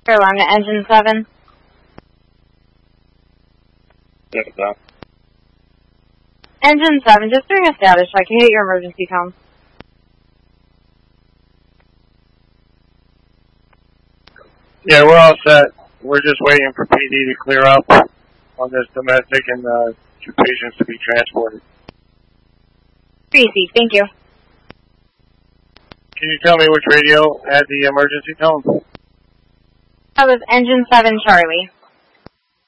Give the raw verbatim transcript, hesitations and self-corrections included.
Carolina, engine seven. Yes, sir. Engine seven, just doing a status check. You hit your emergency tone. Yeah, we're all set. We're just waiting for P D to clear up on this domestic and uh, two patients to be transported. Greasy, thank you. Can you tell me which radio had the emergency tone? That was engine seven, Charlie.